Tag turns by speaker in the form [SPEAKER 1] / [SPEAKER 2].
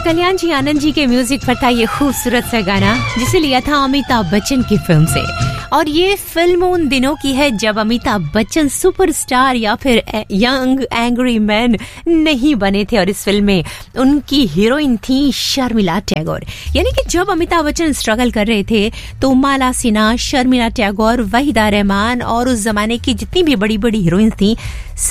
[SPEAKER 1] कल्याण जी आनंद जी के म्यूजिक पर था ये खूबसूरत सा गाना जिसे लिया था अमिताभ बच्चन की फिल्म से। और ये फिल्म उन दिनों की है जब अमिताभ बच्चन सुपरस्टार या फिर यंग एंग्री मैन नहीं बने थे और इस फिल्म में उनकी हीरोइन थी शर्मिला टैगोर। यानी कि जब अमिताभ बच्चन स्ट्रगल कर रहे थे तो माला सिन्हा, शर्मिला टैगोर, वहीदा रहमान और उस जमाने की जितनी भी बड़ी बड़ी हीरोइन थी